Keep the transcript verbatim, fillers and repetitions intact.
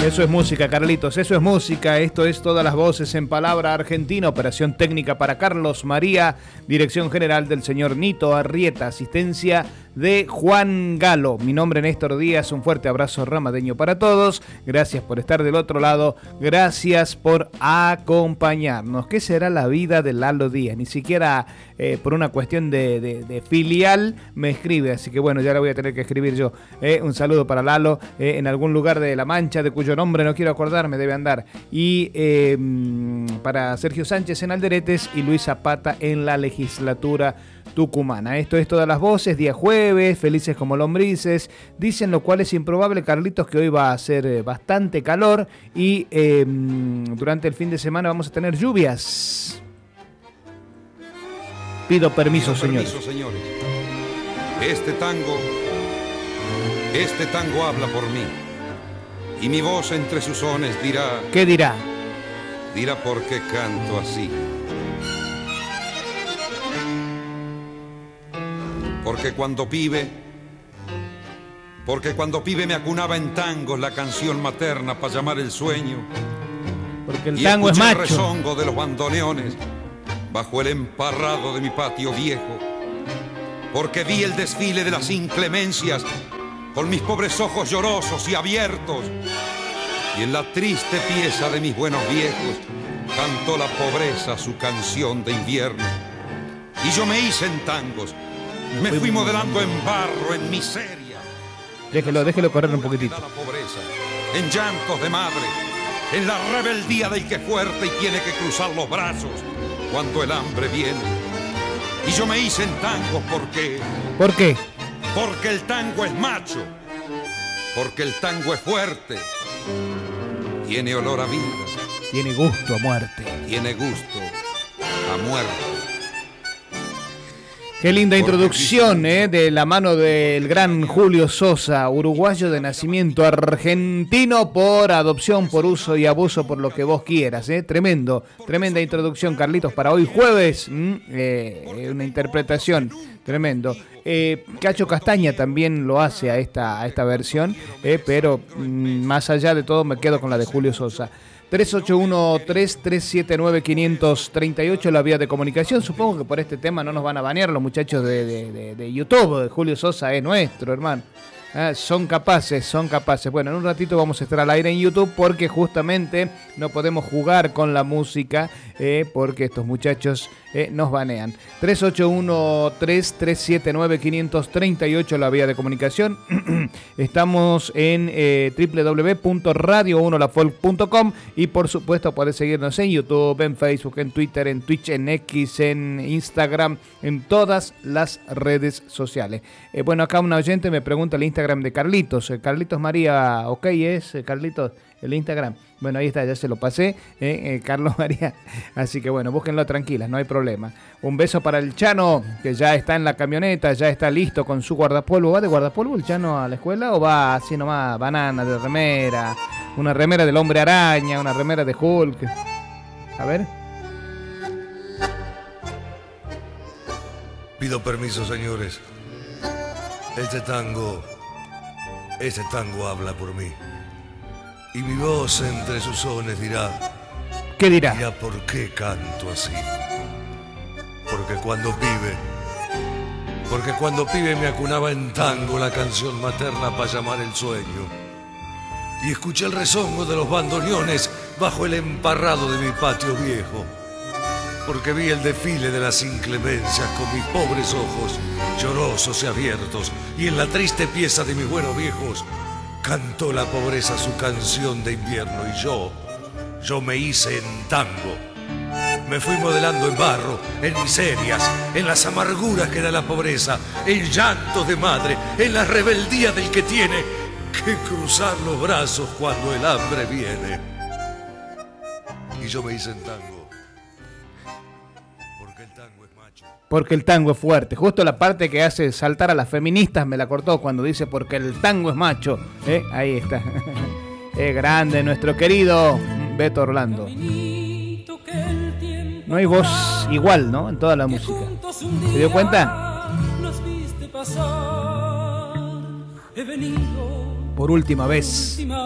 Eso es música, Carlitos, eso es música. Esto es Todas las Voces en Palabra Argentina. Operación técnica para Carlos María. Dirección general del señor Nito Arrieta. Asistencia de Juan Galo. Mi nombre es Néstor Díaz. Un fuerte abrazo ramadeño para todos. Gracias por estar del otro lado. Gracias por acompañarnos. ¿Qué será la vida de Lalo Díaz? Ni siquiera eh, por una cuestión de, de, de filial me escribe. Así que bueno, ya la voy a tener que escribir yo. Eh, un saludo para Lalo eh, en algún lugar de La Mancha, de cuyo nombre no quiero acordarme, debe andar. Y eh, para Sergio Sánchez en Alderetes y Luis Zapata en la legislatura tucumana. Esto es Todas las Voces, día jueves, felices como lombrices. Dicen, lo cual es improbable, Carlitos, que hoy va a hacer bastante calor y eh, durante el fin de semana vamos a tener lluvias. Pido permiso, Pido señores. permiso, señores. Este tango, este tango habla por mí. Y mi voz entre sus sones dirá... ¿Qué dirá? Dirá por qué canto así. Porque cuando pibe... Porque cuando pibe me acunaba en tangos la canción materna para llamar el sueño. Porque el y tango es escuché macho. el rezongo de los bandoneones bajo el emparrado de mi patio viejo. Porque vi el desfile de las inclemencias con mis pobres ojos llorosos y abiertos, y en la triste pieza de mis buenos viejos cantó la pobreza su canción de invierno. Y yo me hice en tangos, me fui modelando en barro, en miseria. Déjelo, déjelo correr un poquitito. La pobreza, en llantos de madre, en la rebeldía del que es fuerte y tiene que cruzar los brazos cuando el hambre viene. Y yo me hice en tangos porque... ¿Por qué? Porque el tango es macho, porque el tango es fuerte, tiene olor a vida, tiene gusto a muerte, tiene gusto a muerte. Qué linda introducción, eh, de la mano del gran Julio Sosa, uruguayo de nacimiento, argentino por adopción, por uso y abuso, por lo que vos quieras. Eh. Tremendo, tremenda introducción, Carlitos, para hoy jueves. Mm, eh, una interpretación tremendo. Eh, Cacho Castaña también lo hace a esta, a esta versión, eh, pero mm, más allá de todo me quedo con la de Julio Sosa. tres ocho uno, tres tres siete nueve, cinco tres ocho, la vía de comunicación. Supongo que por este tema no nos van a banear los muchachos de, de, de, de YouTube. Julio Sosa es nuestro, hermano. Ah, son capaces, son capaces. Bueno, en un ratito vamos a estar al aire en YouTube porque justamente no podemos jugar con la música eh, porque estos muchachos eh, nos banean. tres ocho uno, tres tres siete nueve, cinco tres ocho, la vía de comunicación. Estamos en eh, doble u doble u doble u punto radio uno la folk punto com y por supuesto podés seguirnos en YouTube, en Facebook, en Twitter, en Twitch, en X, en Instagram, en todas las redes sociales. Eh, bueno, acá un oyente me pregunta el Instagram de Carlitos. Eh, Carlitos María, ok, es eh, Carlitos, el Instagram. Bueno, ahí está, ya se lo pasé, eh, eh, Carlos María. Así que bueno, búsquenlo tranquilas, no hay problema. Un beso para el Chano, que ya está en la camioneta, ya está listo con su guardapolvo. ¿Va de guardapolvo el Chano a la escuela o va así nomás, banana de remera? Una remera del Hombre Araña, una remera de Hulk. A ver. Pido permiso, señores. Este tango, este tango habla por mí. Y mi voz entre sus sones dirá... ¿Qué dirá? Dirá por qué canto así. Porque cuando pibe... Porque cuando pibe me acunaba en tango la canción materna para llamar el sueño. Y escuché el rezongo de los bandoneones bajo el emparrado de mi patio viejo. Porque vi el desfile de las inclemencias con mis pobres ojos llorosos y abiertos, y en la triste pieza de mis buenos viejos cantó la pobreza su canción de invierno. Y yo, yo me hice en tango. Me fui modelando en barro, en miserias, en las amarguras que da la pobreza, en llantos de madre, en la rebeldía del que tiene que cruzar los brazos cuando el hambre viene. Y yo me hice en tango. Porque el tango es macho. Porque el tango es fuerte. Justo la parte que hace saltar a las feministas me la cortó cuando dice porque el tango es macho. ¿Eh? Ahí está. Es grande nuestro querido Beto Orlando. No hay voz igual, ¿no? En toda la música. ¿Se dio cuenta? Por última vez.